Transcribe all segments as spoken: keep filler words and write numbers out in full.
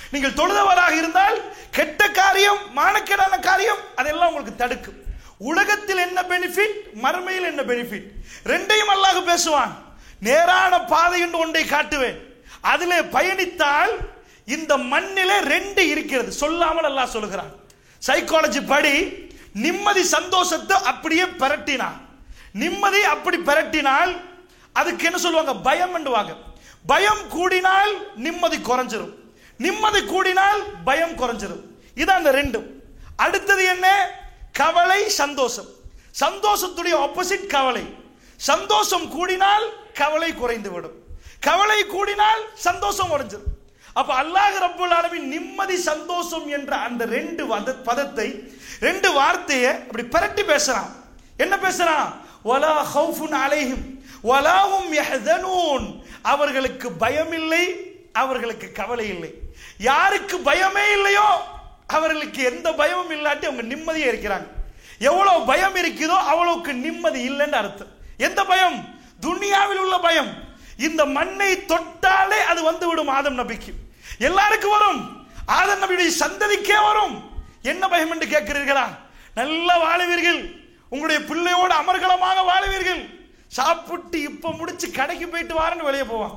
நீங்கள் தொழுதவராக இருந்தால் கெட்ட காரியம், மானக்கேடான காரியம் அதெல்லாம் உங்களுக்கு தடுக்கும். உலகத்தில் என்ன பெனிஃபிட், மறுமையில் என்ன பெனிஃபிட், ரெண்டையும் அல்லாஹ் பேசுவான். நேரான பாதை என்று ஒன்றை காட்டுவேன், அதிலே பயணித்தால் இந்த மண்ணிலே ரெண்டு இருக்கிறது சொல்லாமல் அல்லாஹ் சொல்லுகிறான். சைக்காலஜி படி நிம்மதி சந்தோஷத்தை அப்படியே பரட்டினா, நிம்மதி அப்படி பரட்டினால் அதுக்கு என்ன சொல்லுவாங்க, பயம் என்றுவாங்க. பயம் கூடினால் நிம்மதி குறைஞ்சிரும், நிம்மதி கூடினால் பயம் குறைஞ்சிரும். இதான் அந்த ரெண்டும். அடுத்தது என்ன, கவலை சந்தோஷம். சந்தோஷத்துடைய ஆப்போசிட் கவலை. சந்தோஷம் கூடினால் கவலை குறைந்து விடும், கவலை கூடினால் சந்தோஷம் குறைஞ்சிடும். அப்ப அல்லாஹ் ரப்பல் ஆலமீன் நிம்மதி சந்தோஷம் என்ற அந்த ரெண்டு பதத்தை, ரெண்டு வார்த்தையை அப்படி பரட்டி பேசுறான். என்ன பேசுறான், வலா ஹவுஃபுன் அலைஹிம் வலா ஹும் யஹ்ஸனூன். அவர்களுக்கு பயம் இல்லை, அவர்களுக்கு கவலை இல்லை. யாருக்கு பயமே இல்லையோ அவர்களுக்கு எந்த பயமும் இல்லாட்டி அவங்க நிம்மதியா இருக்கிறாங்க. எவ்வளவு பயம் இருக்குதோ அவ்வளவுக்கு நிம்மதி இல்லைன்னு அர்த்தம். எந்த பயம், துனியாவில் உள்ள பயம். இந்த மண்ணை தொட்டாலே அது வந்து விடும் ஆதம் நபிக்கு, எல்லாருக்கும் வரும், ஆதம் நபியுடைய சந்ததிக்கே வரும். என்ன பயம் என்று கேட்கிறீர்களா, நல்லா வாழுவீர்கள், உங்களுடைய பிள்ளையோடு அமர்கலமாக வாழுவீர்கள். சாப்பிட்டு இப்ப முடிச்சு கடைக்கு போயிட்டு வாரன்னு வெளியே போவான்,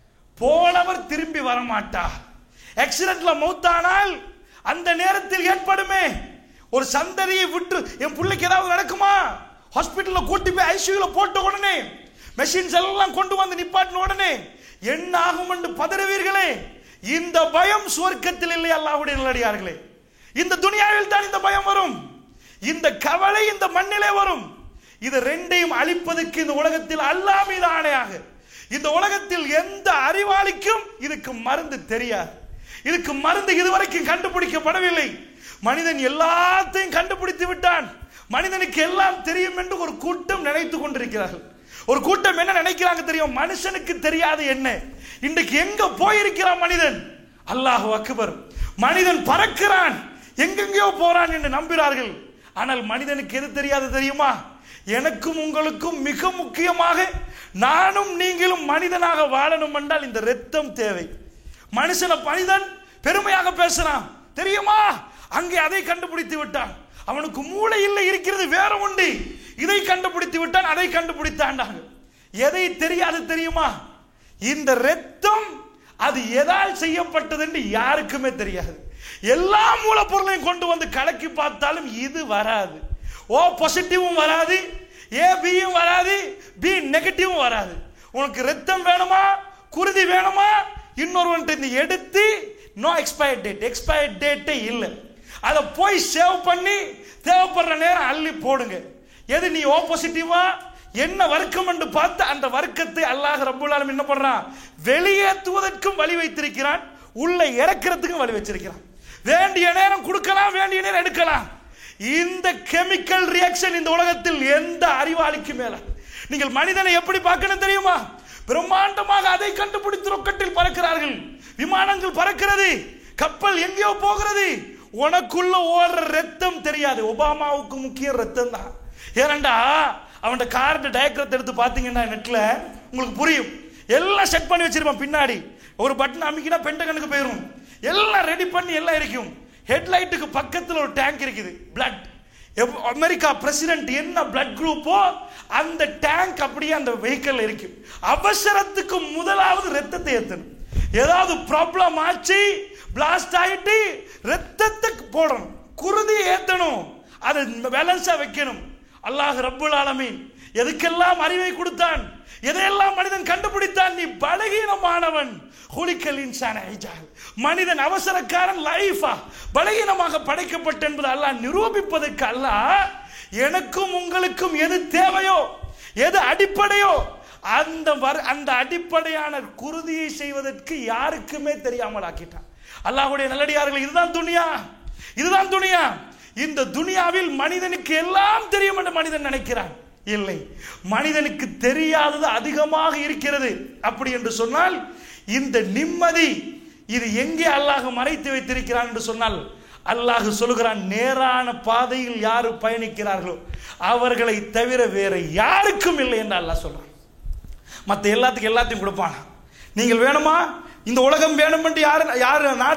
போனவர் திரும்பி வரமாட்டார். ஆக்சிடென்ட்ல மௌத்தானால் அந்த நேரத்தில் ஏற்படுமே ஒரு சந்ததியை விட்டு, என் பிள்ளைக்கு ஏதாவது நடக்குமா, ஹாஸ்பிட்டல்ல கூட்டி போய் ஐசியூல போட்ட உடனே மெஷின்ஸ் எல்லாம் கொண்டு வந்து நிப்பாட்டின உடனே என்ன ஆகும் என்று பதறுவீர்களே. இந்த பயம் சுவர்க்கத்தில் இல்லை அல்லாஹ்வுடைய நல்லடியார்களே. இந்த துனியாவில் தான் இந்த பயம் வரும், இந்த கவலை இந்த மண்ணிலே வரும். இது ரெண்டையும் அழிப்பதற்கு இந்த உலகத்தில் அல்லாஹ் மீது ஆணையாக, இந்த உலகத்தில் எந்த அறிவாளிக்கும் இதுக்கு மருந்து தெரியாது, இதுக்கு மருந்து இதுவரைக்கும் கண்டுபிடிக்கப்படவில்லை. மனிதன் எல்லாத்தையும் கண்டுபிடித்து விட்டான், மனிதனுக்கு எல்லாம் தெரியும் என்று ஒரு கூட்டம் நினைத்து கொண்டிருக்கிறார்கள். ஒரு கூட்டம் என்ன நினைக்கிறாங்க தெரியும், மனுஷனுக்கு தெரியாது என்ன. இன்றைக்கு எங்க போயிருக்கிறான் மனிதன், அல்லாஹு அக்பர். மனிதன் பறக்கிறான், எங்கெங்கயோ போறான் என்று நம்புகிறார்கள். ஆனால் மனிதனுக்கு எது தெரியாது தெரியுமா, எனக்கும் உங்களுக்கும் மிக முக்கியமாக நானும் நீங்களும் மனிதனாக வாழணும் என்றால் இந்த ரத்தம் தேவை. மனுஷன மனிதன் பெருமையாக பேசுறான் தெரியுமா, அங்கே அதை கண்டுபிடித்து விட்டான், அவனுக்கு மூளை இல்லை, இருக்கிறது வேற ஒன்று, இதை கண்டுபிடித்து விட்டான், அதை கண்டுபிடித்தான். எதை தெரியாது தெரியுமா, இந்த ரத்தம் அது எதால் செய்யப்பட்டது என்று யாருக்குமே தெரியாது. எல்லா மூலப்பொருளையும் கொண்டு வந்து கலக்கி பார்த்தாலும் இது வராது. ஓ பாசிட்டிவும் வராது, ஏ பியும் வராது, பி நெகட்டிவும் வராது. உனக்கு ரத்தம் வேணுமா, குருதி வேணுமா, இன்னொருவன் எடுத்து நோ எக்ஸ்பயர் டேட், எக்ஸ்பயர் டேட்டே இல்லை, அதை போய் சேவ் பண்ணி தேவைப்படுற நேரம் அள்ளி போடுங்க. எது நீ ஓ பாசிட்டிவா என்ன வர்க்கம் என்று பார்த்து அந்த வர்க்கத்தை அல்லாஹ் ரப்பல் ஆலமீன் என்ன பண்றான், வெளியேற்றுவதற்கும் வழி வைத்திருக்கிறான், உள்ள இறக்கிறதுக்கும் வழி வச்சிருக்கிறான். வேண்டிய நேரம் கொடுக்கலாம், வேண்டிய நேரம் எடுக்கலாம். இந்த கெமிக்கல் ரியாக்ஷன் இந்த உலகத்தில் எந்த அறிவாளிக்கு மேல. நீங்கள் மனிதனை எப்படி பார்க்கணும் தெரியுமா, பிரம்மாண்டமாக அதை கண்டுபிடித்து ரொக்கெட்டில் பறக்கிறார்கள், விமானங்கள் பறக்கிறது, கப்பல் எங்கேயோ போகிறது, உனக்குள்ள ஓடுற ரத்தம் தெரியாது. ஒபாமாவுக்கு முக்கிய ரத்தம் தான். ஏனண்டா அவன் கார்டு டயக்ராம் எடுத்து பாத்தீங்கன்னா நெட்ல உங்களுக்கு புரியும், எல்லாம் செட் பண்ணி வச்சிருப்பான். பின்னாடி ஒரு பட்டன் அமைக்கினா பென்டகனுக்கு போயிடும், எல்லாம் ரெடி பண்ணி எல்லாம் இருக்கும். ஹெட்லைட்டுக்கு பக்கத்தில் ஒரு டேங்க் இருக்குது, பிளட். அமெரிக்கா பிரசிடென்ட் என்ன பிளட் குரூப்போ அந்த டேங்க் அப்படியே அந்த வெஹிக்கிள் இருக்கும். அவசரத்துக்கு முதலாவது ரத்தத்தை ஏற்றணும். ஏதாவது ப்ராப்ளம் ஆச்சு, பிளாஸ்ட் ஆயிட்டு ரத்தத்தை போடணும், குருதி ஏற்றணும், அதை பேலன்ஸா வைக்கணும். அல்லாஹ் ரப்பல் ஆலமீன் எதுக்கெல்லாம் அறிவை கொடுத்தான், எதையெல்லாம் மனிதன் கண்டுபிடித்தான். நீ பலகீனமானவன், ஹுலிக்கல் இன்சான ஐஜால், மனிதன் அவசரக்காரன், லைஃபா பலகீனமாக படைக்கப்பட்ட என்பது அல்லாஹ் நிரூபிப்பதற்கு அல்லாஹ் எனக்கும் உங்களுக்கும் எது தேவையோ, எது அடிப்படையோ அந்த அந்த அடிப்படையான குருதியை செய்வதற்கு யாருக்குமே தெரியாமல் ஆக்கிட்டான். அல்லாஹ்வுடைய நல்லடியார்கள், இதுதான் துனியா, இதுதான் துனியா. இந்த துனியாவில் மனிதனுக்கு எல்லாம் தெரியும் என்று மனிதன் நினைக்கிறான். இல்லை, மனிதனுக்கு தெரியாதது அதிகமாக இருக்கிறது. அப்படி என்று சொன்னால் இந்த நிம்மதி இது எங்கே அல்லாஹ் மறைத்து வைத்திருக்கிறான் என்று சொன்னால், அல்லாஹ் சொல்லுகிறான், நேரான பாதையில் யாரு பயணிக்கிறார்களோ அவர்களை தவிர வேற யாருக்கும் இல்லை என்று அல்லாஹ் சொல்றான். மற்ற எல்லாத்துக்கும் எல்லாத்தையும் கொடுப்பானா. நீங்கள் வேணுமா, இந்த உலகம் வேணும் என்று யாரு யாரு நாடு